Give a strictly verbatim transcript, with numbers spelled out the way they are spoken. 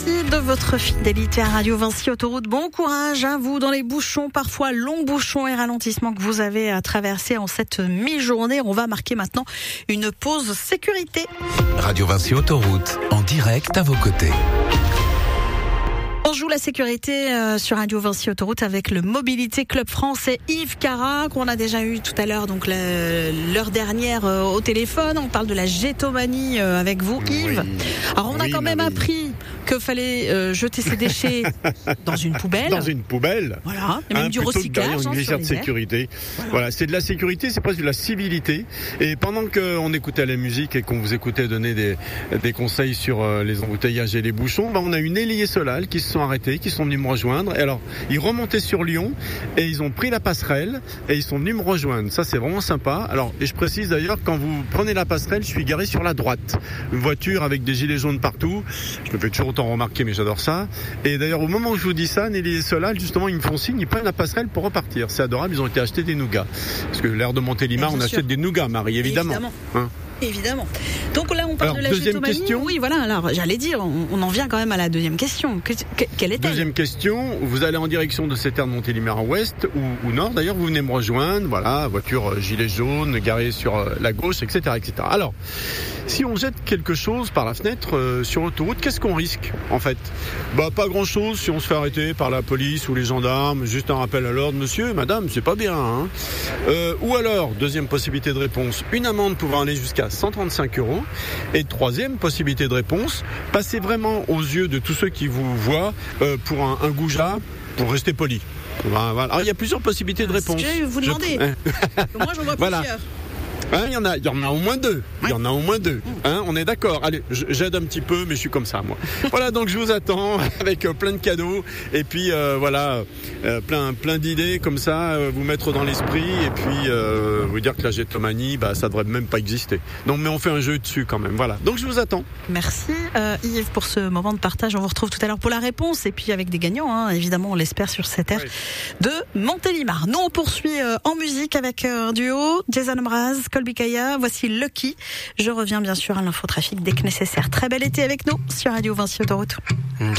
Merci de votre fidélité à Radio Vinci Autoroute. Bon courage à vous dans les bouchons, parfois longs bouchons et ralentissements que vous avez à traverser en cette mi-journée. On va marquer maintenant une pause sécurité. Radio Vinci Autoroute, en direct à vos côtés. On joue la sécurité euh, sur Radio Vinci Autoroute avec le Mobilité Club France et Yves Cara, qu'on a déjà eu tout à l'heure, donc la, l'heure dernière euh, au téléphone. On parle de la gétomanie euh, avec vous, Yves. Oui. Alors on oui, a quand même Marie. appris qu'il fallait euh, jeter ses déchets dans une poubelle. Dans une poubelle. Voilà. Il y a même hein, du recyclage. Une glissière hein, de sécurité. Voilà. voilà, c'est de la sécurité, c'est presque de la civilité. Et pendant qu'on écoutait la musique et qu'on vous écoutait donner des, des conseils sur euh, les embouteillages et les bouchons, bah, on a une Élie et Solal qui se sont arrêtés, qui sont venus me rejoindre. Et alors, ils remontaient sur Lyon et ils ont pris la passerelle et ils sont venus me rejoindre. Ça, c'est vraiment sympa. Alors, et je précise d'ailleurs, quand vous prenez la passerelle, je suis garé sur la droite. Une voiture avec des gilets jaunes partout. Je me fais toujours autant remarquer, mais j'adore ça. Et d'ailleurs, au moment où je vous dis ça, Nelly et Solal, justement, ils me font signe, ils prennent la passerelle pour repartir. C'est adorable, ils ont été acheter des nougats. Parce que l'air de Montélimar, on sûr. achète des nougats, Marie, évidemment. Évidemment. Hein Évidemment. Donc là, on parle alors, de la deuxième gétomanie. Question. Oui, voilà. Alors, j'allais dire, on, on en vient quand même à la deuxième question. Que, que, quelle est-elle ? Deuxième question. Vous allez en direction de cette aire de Montélimar ouest ou, ou nord. D'ailleurs, vous venez me rejoindre. Voilà, voiture euh, gilet jaune, garée sur euh, la gauche, et cetera, et cetera. Alors, si on jette quelque chose par la fenêtre euh, sur l'autoroute, qu'est-ce qu'on risque, en fait ? Bah, pas grand-chose si on se fait arrêter par la police ou les gendarmes. Juste un rappel à l'ordre. Monsieur, madame, c'est pas bien, hein ? euh, Ou alors, deuxième possibilité de réponse, une amende pouvant aller jusqu'à cent trente-cinq euros. Et troisième possibilité de réponse, passez vraiment aux yeux de tous ceux qui vous voient euh, pour un, un goujat, pour rester poli. Voilà. Alors, il y a plusieurs possibilités de réponse. Je vais vous demander. Je... Moi, j'en vois voilà. plusieurs. Hein, il y en a, il y en a au moins deux. Il y en a au moins deux. Hein, on est d'accord. Allez, j'aide un petit peu, mais je suis comme ça, moi. Voilà, donc je vous attends avec euh, plein de cadeaux et puis euh, voilà, euh, plein, plein d'idées comme ça, euh, vous mettre dans l'esprit et puis euh, vous dire que la gétomanie, bah, ça devrait même pas exister. Donc, mais on fait un jeu dessus quand même. Voilà. Donc je vous attends. Merci euh, Yves pour ce moment de partage. On vous retrouve tout à l'heure pour la réponse et puis avec des gagnants, hein, évidemment, on l'espère sur cette aire oui. de Montélimar. Nous, on poursuit euh, en musique avec euh, un duo, Jason Mraz, Colby Kaya, voici Lucky. Je reviens bien sûr à l'infotrafic dès que nécessaire. Très bel été avec nous sur Radio Vinci Autoroute.